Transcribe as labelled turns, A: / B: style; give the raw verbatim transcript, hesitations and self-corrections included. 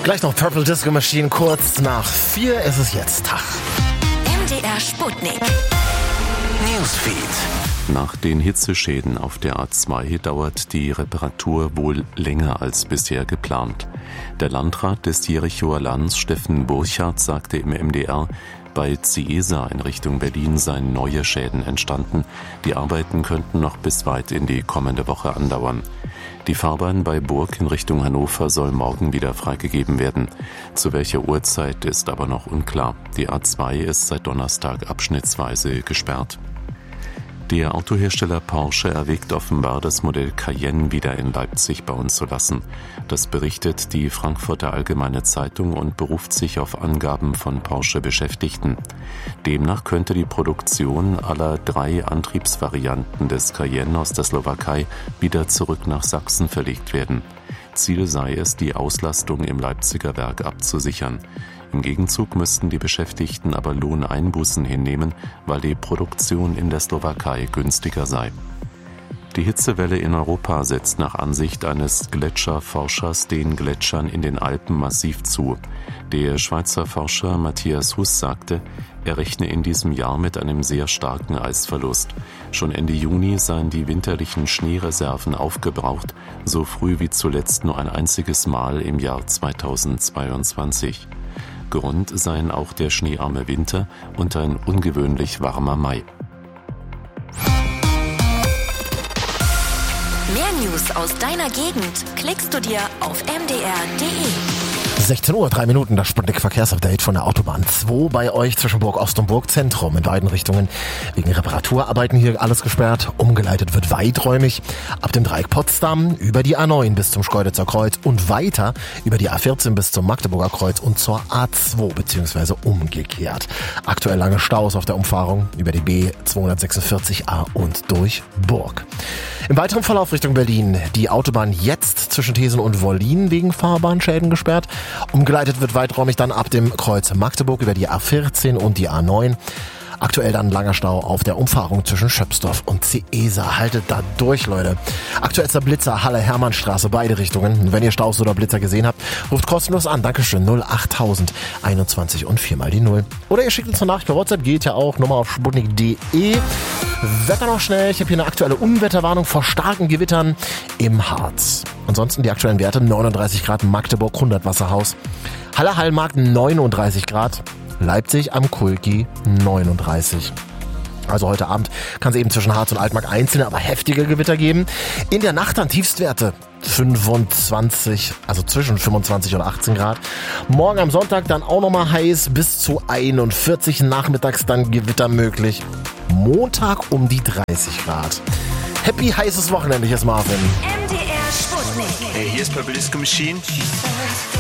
A: Gleich noch Purple Disco Machine, kurz nach vier ist es jetzt Tag.
B: M D R Sputnik.
C: Newsfeed.
D: Nach den Hitzeschäden auf der A zwei dauert die Reparatur wohl länger als bisher geplant. Der Landrat des Jerichoer Lands, Steffen Burchardt, sagte im M D R, bei Ciesa in Richtung Berlin seien neue Schäden entstanden. Die Arbeiten könnten noch bis weit in die kommende Woche andauern. Die Fahrbahn bei Burg in Richtung Hannover soll morgen wieder freigegeben werden. Zu welcher Uhrzeit ist aber noch unklar. Die A zwei ist seit Donnerstag abschnittsweise gesperrt. Der Autohersteller Porsche erwägt offenbar, das Modell Cayenne wieder in Leipzig bauen zu lassen. Das berichtet die Frankfurter Allgemeine Zeitung und beruft sich auf Angaben von Porsche-Beschäftigten. Demnach könnte die Produktion aller drei Antriebsvarianten des Cayenne aus der Slowakei wieder zurück nach Sachsen verlegt werden. Ziel sei es, die Auslastung im Leipziger Werk abzusichern. Im Gegenzug müssten die Beschäftigten aber Lohneinbußen hinnehmen, weil die Produktion in der Slowakei günstiger sei. Die Hitzewelle in Europa setzt nach Ansicht eines Gletscherforschers den Gletschern in den Alpen massiv zu. Der Schweizer Forscher Matthias Huss sagte, er rechne in diesem Jahr mit einem sehr starken Eisverlust. Schon Ende Juni seien die winterlichen Schneereserven aufgebraucht, so früh wie zuletzt nur ein einziges Mal im Jahr zweitausendzweiundzwanzig. Grund seien auch der schneearme Winter und ein ungewöhnlich warmer Mai.
B: Mehr News aus deiner Gegend klickst du dir auf m d r punkt d e.
A: sechzehn Uhr, drei Minuten, das Sputnik-Verkehrsupdate von der Autobahn zwei bei euch zwischen Burg Ost und Burg Zentrum in beiden Richtungen. Wegen Reparaturarbeiten hier alles gesperrt. Umgeleitet wird weiträumig ab dem Dreieck Potsdam über die A neun bis zum Schkeuditzer Kreuz und weiter über die A vierzehn bis zum Magdeburger Kreuz und zur A zwei beziehungsweise umgekehrt. Aktuell lange Staus auf der Umfahrung über die B zweihundertsechsundvierzig A und durch Burg. Im weiteren Verlauf Richtung Berlin die Autobahn jetzt zwischen Thesen und Wollin wegen Fahrbahnschäden gesperrt. Umgeleitet wird weiträumig dann ab dem Kreuz Magdeburg über die A vierzehn und die A neun. Aktuell dann langer Stau auf der Umfahrung zwischen Schöpsdorf und Ciesa. Haltet da durch, Leute. Aktuellster Blitzer, Halle-Hermannstraße, beide Richtungen. Wenn ihr Staus oder Blitzer gesehen habt, ruft kostenlos an. Dankeschön. null achttausend einundzwanzig und viermal die Null. Oder ihr schickt uns eine Nachricht per WhatsApp. Geht ja auch. Nummer auf sputnik punkt de. Wetter noch schnell. Ich habe hier eine aktuelle Unwetterwarnung vor starken Gewittern im Harz. Ansonsten die aktuellen Werte. neununddreißig Grad Magdeburg, hundert Wasserhaus. Halle-Hallmarkt neununddreißig Grad. Leipzig am Kulki neununddreißig. Also heute Abend kann es eben zwischen Harz und Altmark einzelne, aber heftige Gewitter geben. In der Nacht dann Tiefstwerte fünfundzwanzig, also zwischen fünfundzwanzig und achtzehn Grad. Morgen am Sonntag dann auch nochmal heiß bis zu einundvierzig. Nachmittags dann Gewitter möglich. Montag um die dreißig Grad. Happy heißes Wochenende, hier ist Marvin.
B: M D R Sputnik.
C: Hey, hier ist Purple Disco Machine.